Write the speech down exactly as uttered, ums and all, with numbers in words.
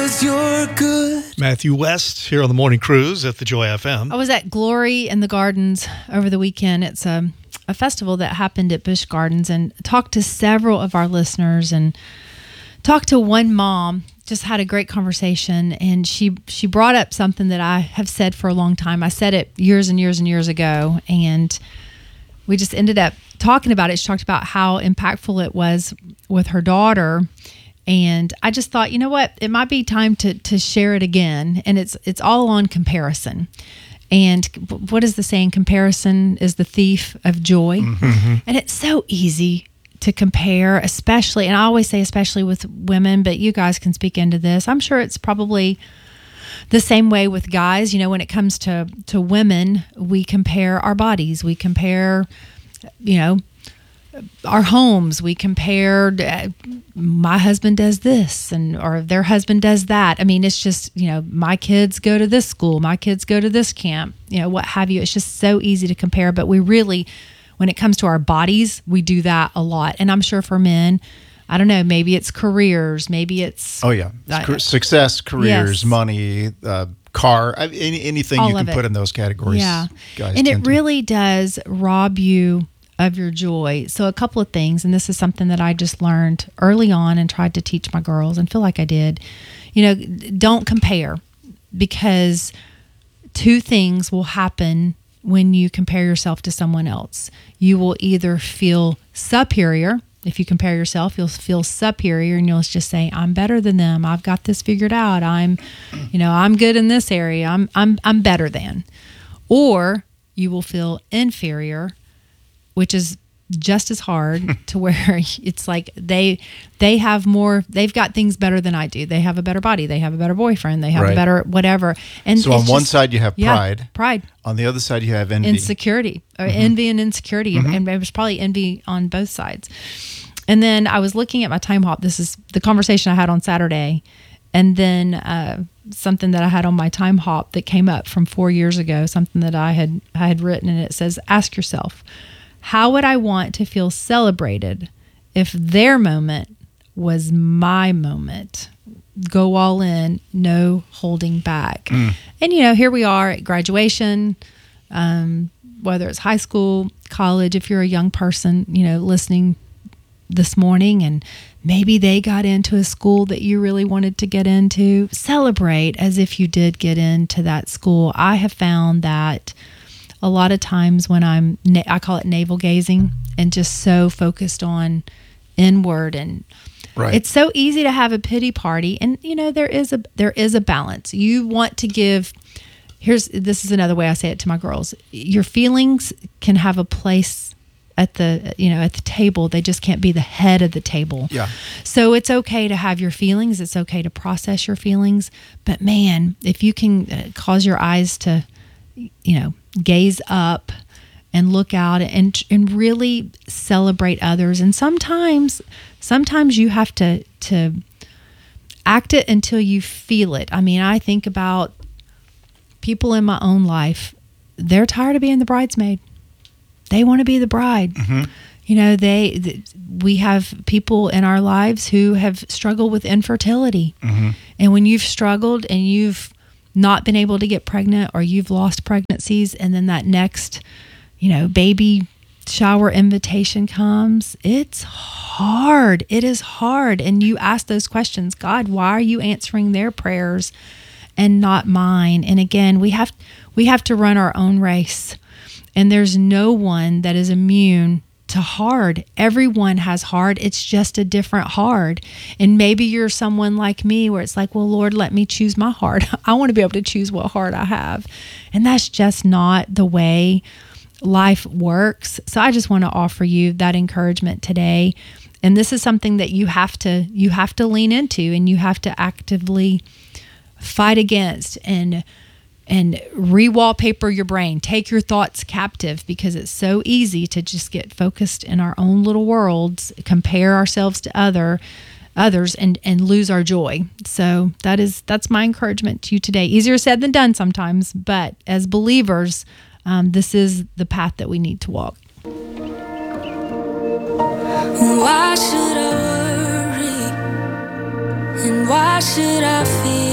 'cause you're good. Matthew West here on the Morning Cruise at the Joy F M. I was at Glory in the Gardens over the weekend. It's a, a festival that happened at Busch Gardens, and talked to several of our listeners and talked to one mom. Just had a great conversation, and she she brought up something that I have said for a long time. I said it years and years and years ago, and we just ended up talking about it. She talked about how impactful it was with her daughter. And I just thought, you know what, it might be time to to share it again. And it's it's all on comparison. And what is the saying? Comparison is the thief of joy. Mm-hmm. And it's so easy to compare, especially, and I always say especially with women, but you guys can speak into this. I'm sure it's probably the same way with guys. You know, when it comes to, to women, we compare our bodies. We compare, you know, our homes. We compared, uh, my husband does this, and or their husband does that. I mean, it's just, you know, my kids go to this school, my kids go to this camp, you know, what have you. It's just so easy to compare, but we really, when it comes to our bodies, we do that a lot. And I'm sure for men, I don't know, maybe it's careers, maybe it's... Oh, yeah. Uh, Success, careers, yes. money, uh, car, any, anything All you can it. put in those categories. Yeah. Guys and it to. really does rob you of your joy. So a couple of things, and this is something that I just learned early on and tried to teach my girls and feel like I did. You know, don't compare, because two things will happen when you compare yourself to someone else. You will either feel superior. If you compare yourself, you'll feel superior, and you'll just say, I'm better than them. I've got this figured out. I'm, you know, I'm good in this area. I'm, I'm, I'm better than. Or you will feel inferior, which is just as hard to where it's like they they have more, they've got things better than I do. They have a better body. They have a better boyfriend. They have right. a better whatever. And so on just, one side you have yeah, pride. Pride. On the other side you have envy. Insecurity. Or mm-hmm. envy and insecurity. Mm-hmm. And there's probably envy on both sides. And then I was looking at my time hop. This is the conversation I had on Saturday. And then uh, something that I had on my time hop that came up from four years ago, something that I had I had written, and it says, ask yourself, how would I want to feel celebrated if their moment was my moment? Go all in, no holding back. Mm. And, you know, here we are at graduation, um, whether it's high school, college, if you're a young person, you know, listening this morning, and maybe they got into a school that you really wanted to get into, celebrate as if you did get into that school. I have found that a lot of times when I'm, I call it navel gazing, and just so focused on inward, and right. it's so easy to have a pity party. And you know, there is a there is a balance. You want to give. Here's this is another way I say it to my girls. Your feelings can have a place at the you know at the table. They just can't be the head of the table. Yeah. So it's okay to have your feelings. It's okay to process your feelings. But man, if you can cause your eyes to, you know, gaze up and look out and and really celebrate others. And sometimes sometimes you have to to act it until you feel it. I mean, I think about people in my own life. They're tired of being the bridesmaid. They want to be the bride. Mm-hmm. You know, they th- we have people in our lives who have struggled with infertility. Mm-hmm. And when you've struggled and you've not been able to get pregnant, or you've lost pregnancies, and then that next, you know, baby shower invitation comes, it's hard. It is hard. And you ask those questions, God, why are you answering their prayers and not mine? And again, we have we have to run our own race. And there's no one that is immune to hard. Everyone has hard. It's just a different hard. And maybe you're someone like me where it's like, well, Lord, let me choose my hard. I want to be able to choose what hard I have. And that's just not the way life works. So I just want to offer you that encouragement today. And this is something that you have to you have to lean into, and you have to actively fight against and and re-wallpaper your brain. Take your thoughts captive, because it's so easy to just get focused in our own little worlds, compare ourselves to other others, and and lose our joy. So that is that's my encouragement to you today. Easier said than done sometimes, but as believers, um, this is the path that we need to walk. Why should I worry And why should I feel